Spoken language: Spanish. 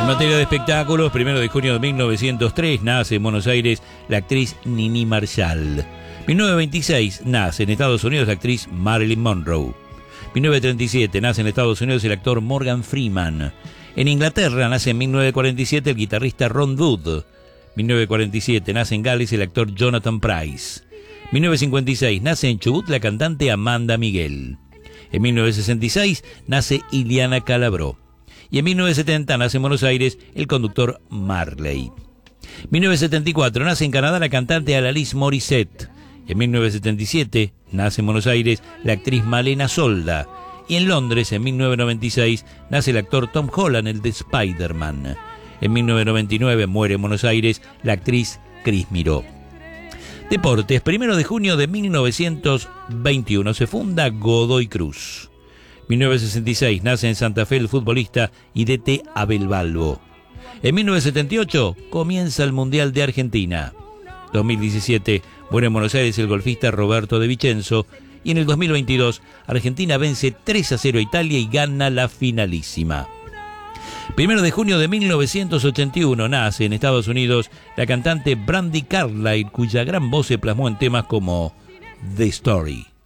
materia de espectáculos, 1 de junio de 1903 nace en Buenos Aires la actriz Nini Marshall. 1926 nace en Estados Unidos la actriz Marilyn Monroe. 1937 nace en Estados Unidos el actor Morgan Freeman. En Inglaterra nace en 1947 el guitarrista Ron Wood. 1947 nace en Gales el actor Jonathan Pryce. 1956 nace en Chubut la cantante Amanda Miguel. En 1966 nace Iliana Calabró. Y en 1970 nace en Buenos Aires el conductor Marley. 1974 nace en Canadá la cantante Alanis Morissette. En 1977 nace en Buenos Aires la actriz Malena Solda. Y en Londres, en 1996, nace el actor Tom Holland, el de Spider-Man. En 1999 muere en Buenos Aires la actriz Cris Miró. Deportes, 1 de junio de 1921 se funda Godoy Cruz. 1966 nace en Santa Fe el futbolista y DT Abel Balbo. En 1978 comienza el Mundial de Argentina. 2017 muere en Buenos Aires el golfista Roberto de Vicenzo. Y en el 2022 Argentina vence 3-0 a Italia y gana la finalísima. 1 de junio de 1981 nace en Estados Unidos la cantante Brandi Carlile, cuya gran voz se plasmó en temas como The Story.